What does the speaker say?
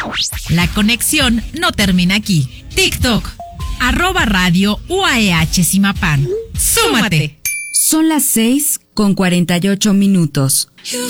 La conexión no termina aquí. TikTok, @Radio UAEH Zimapán. ¡Súmate! Son las 6:48.